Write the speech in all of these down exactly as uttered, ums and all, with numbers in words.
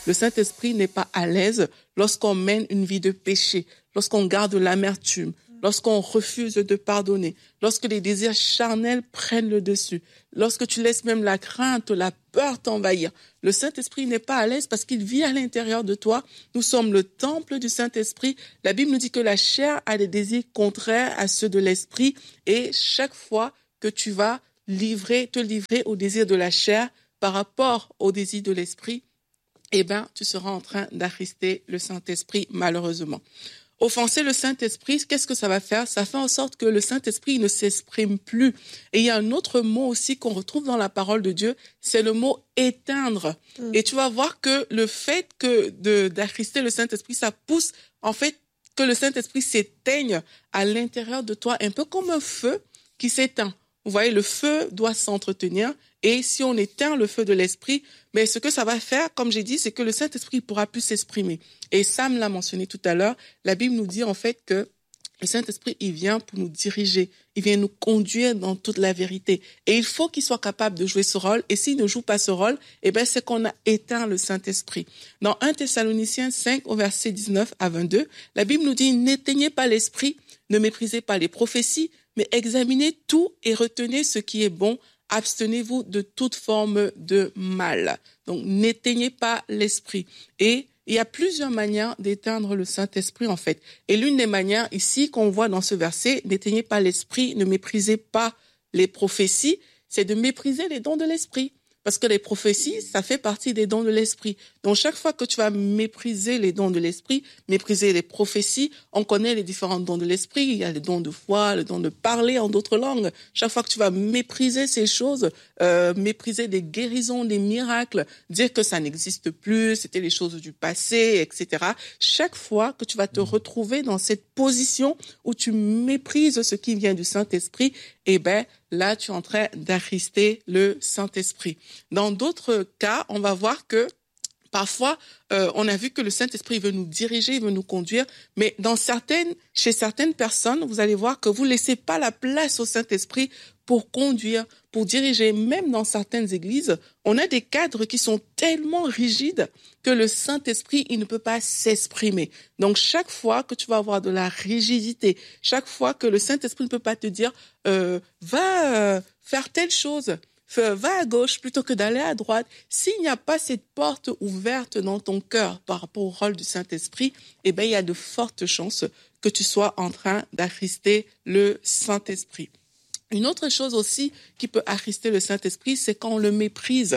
Le Saint-Esprit n'est pas à l'aise lorsqu'on mène une vie de péché, lorsqu'on garde l'amertume, lorsqu'on refuse de pardonner, lorsque les désirs charnels prennent le dessus, lorsque tu laisses même la crainte, la peur t'envahir. Le Saint-Esprit n'est pas à l'aise parce qu'il vit à l'intérieur de toi. Nous sommes le temple du Saint-Esprit. La Bible nous dit que la chair a des désirs contraires à ceux de l'Esprit et chaque fois que tu vas livrer, te livrer au désir de la chair par rapport au désir de l'Esprit, eh ben, tu seras en train d'attrister le Saint-Esprit, malheureusement. Offenser le Saint-Esprit, qu'est-ce que ça va faire? Ça fait en sorte que le Saint-Esprit ne s'exprime plus. Et il y a un autre mot aussi qu'on retrouve dans la parole de Dieu, c'est le mot éteindre. Mmh. Et tu vas voir que le fait que de, d'attrister le Saint-Esprit, ça pousse en fait que le Saint-Esprit s'éteigne à l'intérieur de toi, un peu comme un feu qui s'éteint. Vous voyez, le feu doit s'entretenir. Et si on éteint le feu de l'esprit, mais ce que ça va faire, comme j'ai dit, c'est que le Saint-Esprit ne pourra plus s'exprimer. Et Sam l'a mentionné tout à l'heure, la Bible nous dit en fait que le Saint-Esprit, il vient pour nous diriger, il vient nous conduire dans toute la vérité. Et il faut qu'il soit capable de jouer ce rôle. Et s'il ne joue pas ce rôle, eh ben, c'est qu'on a éteint le Saint-Esprit. Dans un Thessaloniciens cinq, au verset dix-neuf à vingt-deux, la Bible nous dit « N'éteignez pas l'esprit, ne méprisez pas les prophéties, mais examinez tout et retenez ce qui est bon. Abstenez-vous de toute forme de mal. » Donc, n'éteignez pas l'esprit. Et il y a plusieurs manières d'éteindre le Saint-Esprit, en fait. Et l'une des manières ici qu'on voit dans ce verset, n'éteignez pas l'esprit, ne méprisez pas les prophéties, c'est de mépriser les dons de l'esprit. Parce que les prophéties, ça fait partie des dons de l'esprit. Donc, chaque fois que tu vas mépriser les dons de l'esprit, mépriser les prophéties, on connaît les différents dons de l'esprit. Il y a le don de foi, le don de parler en d'autres langues. Chaque fois que tu vas mépriser ces choses, euh, mépriser des guérisons, des miracles, dire que ça n'existe plus, c'était les choses du passé, et cetera. Chaque fois que tu vas te retrouver dans cette position où tu méprises ce qui vient du Saint-Esprit, eh ben, là, tu es en train d'attrister le Saint-Esprit. Dans d'autres cas, on va voir que parfois, euh, on a vu que le Saint-Esprit veut nous diriger, il veut nous conduire, mais dans certaines, chez certaines personnes, vous allez voir que vous laissez pas la place au Saint-Esprit pour conduire, pour diriger. Même dans certaines églises, on a des cadres qui sont tellement rigides que le Saint-Esprit, il ne peut pas s'exprimer. Donc, chaque fois que tu vas avoir de la rigidité, chaque fois que le Saint-Esprit ne peut pas te dire euh, « va euh, faire telle chose », va à gauche plutôt que d'aller à droite. S'il n'y a pas cette porte ouverte dans ton cœur par rapport au rôle du Saint-Esprit, eh ben, il y a de fortes chances que tu sois en train d'attrister le Saint-Esprit. Une autre chose aussi qui peut attrister le Saint-Esprit, c'est quand on le méprise.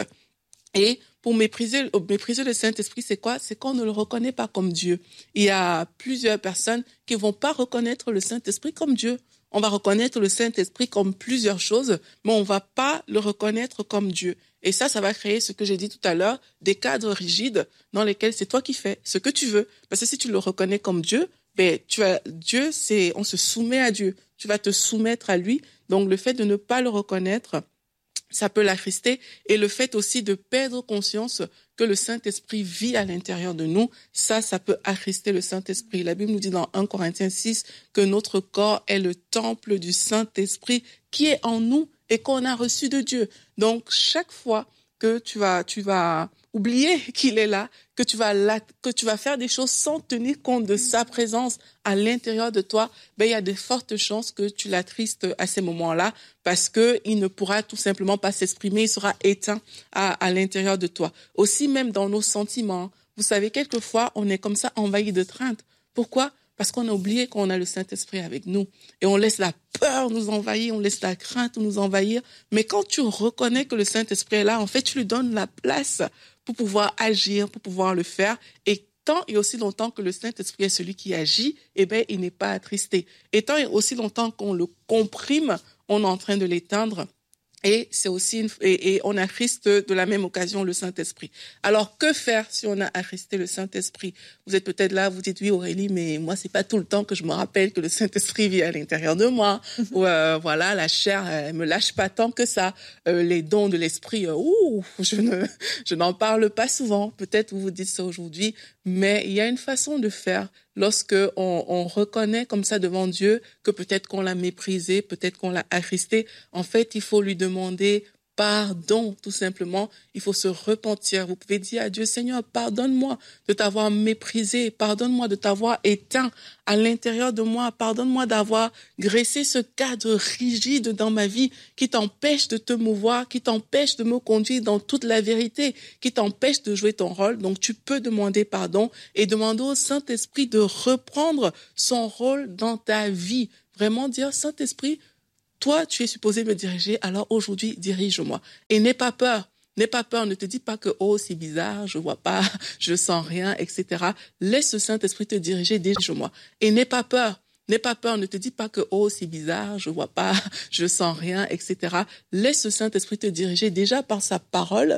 Et pour mépriser, mépriser le Saint-Esprit, c'est quoi? C'est qu'on ne le reconnaît pas comme Dieu. Il y a plusieurs personnes qui vont pas reconnaître le Saint-Esprit comme Dieu. On va reconnaître le Saint-Esprit comme plusieurs choses, mais on va pas le reconnaître comme Dieu. Et ça, ça va créer ce que j'ai dit tout à l'heure, des cadres rigides dans lesquels c'est toi qui fais ce que tu veux. Parce que si tu le reconnais comme Dieu, ben, tu as, Dieu, c'est, on se soumet à Dieu. Tu vas te soumettre à lui. Donc, le fait de ne pas le reconnaître, ça peut l'attrister. Et le fait aussi de perdre conscience que le Saint-Esprit vit à l'intérieur de nous, ça, ça peut attrister le Saint-Esprit. La Bible nous dit dans un Corinthiens six que notre corps est le temple du Saint-Esprit qui est en nous et qu'on a reçu de Dieu. Donc, chaque fois que tu vas, tu vas oublier qu'il est là, que tu vas là, que tu vas faire des choses sans tenir compte de sa présence à l'intérieur de toi, ben, il y a de fortes chances que tu l'attristes à ces moments-là parce que il ne pourra tout simplement pas s'exprimer, il sera éteint à, à l'intérieur de toi. Aussi, même dans nos sentiments, vous savez, quelquefois, on est comme ça envahi de crainte. Pourquoi? Parce qu'on a oublié qu'on a le Saint-Esprit avec nous. Et on laisse la peur nous envahir, on laisse la crainte nous envahir. Mais quand tu reconnais que le Saint-Esprit est là, en fait, tu lui donnes la place pour pouvoir agir, pour pouvoir le faire. Et tant et aussi longtemps que le Saint-Esprit est celui qui agit, eh ben, il n'est pas attristé. Et tant et aussi longtemps qu'on le comprime, on est en train de l'éteindre. Et c'est aussi une, et, et on attriste de la même occasion le Saint-Esprit. Alors que faire si on a attristé le Saint-Esprit? Vous êtes peut-être là, vous dites oui Aurélie, mais moi c'est pas tout le temps que je me rappelle que le Saint-Esprit vit à l'intérieur de moi. Ou euh, voilà, la chair elle me lâche pas tant que ça. Euh, les dons de l'esprit, euh, ouh, je ne, je n'en parle pas souvent. Peut-être vous vous dites ça aujourd'hui, mais il y a une façon de faire. Lorsque on, on reconnaît comme ça devant Dieu que peut-être qu'on l'a méprisé, peut-être qu'on l'a attristé, en fait, il faut lui demander pardon, tout simplement. Il faut se repentir. Vous pouvez dire à Dieu, Seigneur, pardonne-moi de t'avoir méprisé, pardonne-moi de t'avoir éteint à l'intérieur de moi, pardonne-moi d'avoir graissé ce cadre rigide dans ma vie qui t'empêche de te mouvoir, qui t'empêche de me conduire dans toute la vérité, qui t'empêche de jouer ton rôle. Donc tu peux demander pardon et demander au Saint-Esprit de reprendre son rôle dans ta vie. Vraiment dire, Saint-Esprit, toi, tu es supposé me diriger, alors aujourd'hui, dirige-moi. Et n'aie pas peur, n'aie pas peur, ne te dis pas que, oh, c'est bizarre, je vois pas, je sens rien, et cetera. Laisse le Saint-Esprit te diriger, dirige-moi. Et n'aie pas peur, n'aie pas peur, ne te dis pas que, oh, c'est bizarre, je vois pas, je sens rien, et cetera. Laisse le Saint-Esprit te diriger déjà par sa parole,